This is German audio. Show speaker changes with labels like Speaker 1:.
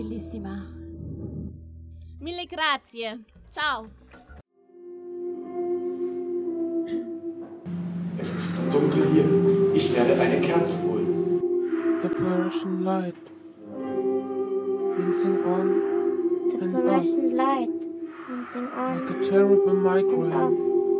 Speaker 1: Bellissima.
Speaker 2: Mille grazie. Ciao.
Speaker 3: Es ist so dunkel hier. Ich werde eine Kerze holen.
Speaker 4: The fluorescent light wincing on
Speaker 5: The
Speaker 4: and
Speaker 5: fluorescent light wincing on
Speaker 4: like a terrible
Speaker 5: and
Speaker 4: migraine.
Speaker 5: off